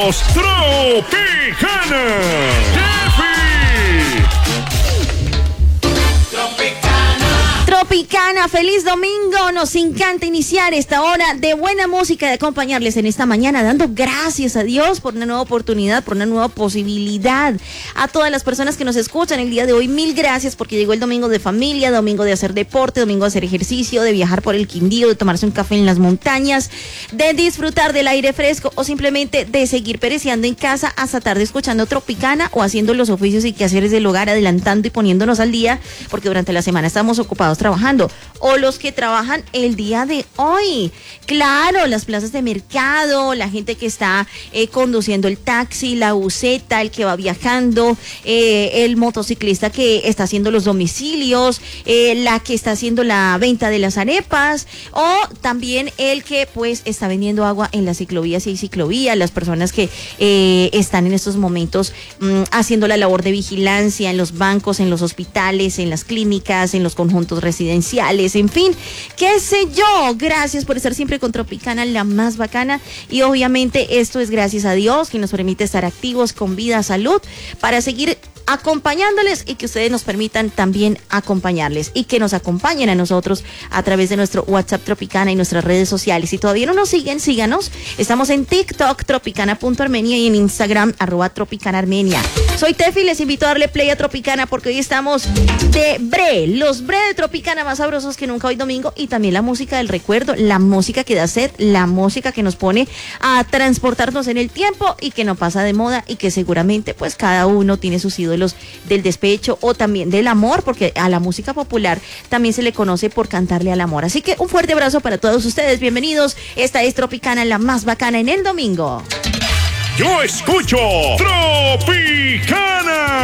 somos Tropicana. Tropicana, feliz domingo. Nos encanta iniciar esta hora de buena música, de acompañarles en esta mañana, dando gracias a Dios por una nueva oportunidad, por una nueva posibilidad. A todas las personas que nos escuchan el día de hoy, mil gracias, porque llegó el domingo de familia, domingo de hacer deporte, domingo de hacer ejercicio, de viajar por el Quindío, de tomarse un café en las montañas, de disfrutar del aire fresco o simplemente de seguir pereceando en casa hasta tarde escuchando Tropicana o haciendo los oficios y quehaceres del hogar, adelantando y poniéndonos al día, porque durante la semana estamos ocupados trabajando, o los que trabajan el día de hoy. Claro, las plazas de mercado, la gente que está conduciendo el taxi, la buseta, el que va viajando, el motociclista que está haciendo los domicilios, la que está haciendo la venta de las arepas, o también el que pues está vendiendo agua en las ciclovías, y hay ciclovías, las personas que están en estos momentos haciendo la labor de vigilancia en los bancos, en los hospitales, en las clínicas, en los conjuntos residenciales, en fin, qué sé yo. Gracias por estar siempre con Tropicana, la más bacana, y obviamente esto es gracias a Dios que nos permite estar activos, con vida, salud, para seguir acompañándoles y que ustedes nos permitan también acompañarles y que nos acompañen a nosotros a través de nuestro WhatsApp Tropicana y nuestras redes sociales. Si todavía no nos siguen, síganos. Estamos en TikTok, tropicana.armenia, y en Instagram, @tropicanaarmenia. Soy Tefi, les invito a darle play a Tropicana porque hoy estamos de bre, los bre de Tropicana más sabrosos que nunca hoy domingo, y también la música del recuerdo, la música que da sed, la música que nos pone a transportarnos en el tiempo y que no pasa de moda, y que seguramente pues cada uno tiene sus ídolos del despecho o también del amor, porque a la música popular también se le conoce por cantarle al amor. Así que un fuerte abrazo para todos ustedes, bienvenidos. Esta es Tropicana, la más bacana en el domingo. Yo escucho Tropicana.